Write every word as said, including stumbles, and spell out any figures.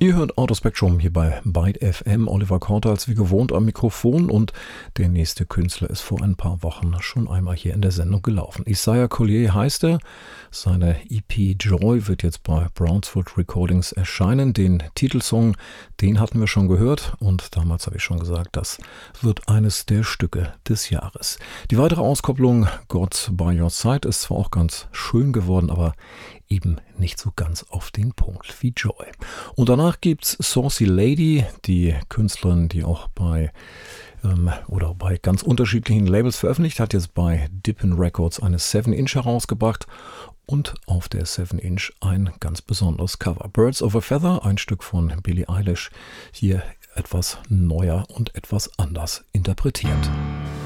Ihr hört Autospectrum hier bei Byte F M. Oliver Kortals wie gewohnt am Mikrofon und der nächste Künstler ist vor ein paar Wochen schon einmal hier in der Sendung gelaufen. Isaiah Collier heißt er. Seine E P Joy wird jetzt bei Brownswood Recordings erscheinen. Den Titelsong, den hatten wir schon gehört und damals habe ich schon gesagt, das wird eines der Stücke des Jahres. Die weitere Auskopplung God's by Your Side ist zwar auch ganz schön geworden, aber eben nicht so ganz auf den Punkt wie Joy. Und danach gibt's Saucy Lady, die Künstlerin, die auch bei ähm, oder bei ganz unterschiedlichen Labels veröffentlicht, hat jetzt bei Dippin' Records eine seven inch herausgebracht und auf der seven inch ein ganz besonderes Cover. Birds of a Feather, ein Stück von Billie Eilish, hier etwas neuer und etwas anders interpretiert.